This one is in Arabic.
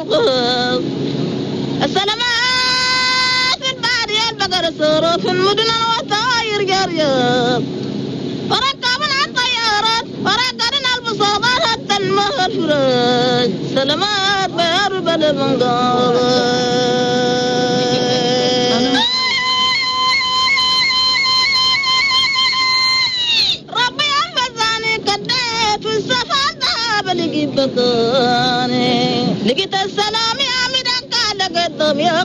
يقف السلامات في البادية البقر السرور في المدن والطاير جريب وركبنا الطيارات وركبنا البساطات حتى المهر الفراج سلامات بيار بلد من ربي أنفذني كديت في السفر لقيت بطاني لقيت السلام يا مدنك لقيتهم يا